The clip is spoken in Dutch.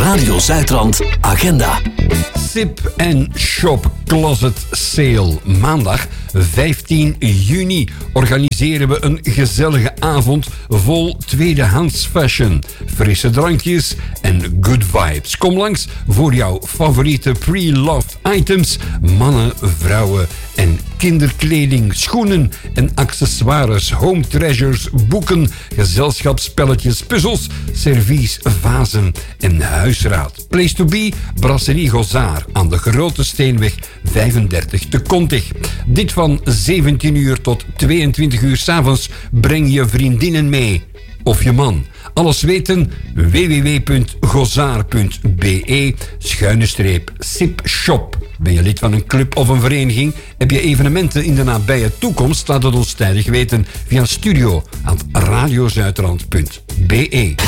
Radio Zuidrand Agenda. Sip & Shop Closet Sale. Maandag 15 juni organiseren we een gezellige avond vol tweedehands fashion, frisse drankjes en good vibes. Kom langs voor jouw favoriete pre-loved items, mannen, vrouwen en kinderkleding, schoenen en accessoires, home treasures, boeken, gezelschapsspelletjes, puzzels, servies, vazen en huisraad. Place to be, Brasserie Gozar aan de Grote Steenweg 35 te Kontig. Dit van 17 uur tot 22 uur 's avonds. Breng je vriendinnen mee. Of je man. Alles weten? www.gozar.be/sip-shop. Ben je lid van een club of een vereniging? Heb je evenementen in de nabije toekomst? Laat het ons tijdig weten via studio@radiozuidrand.be.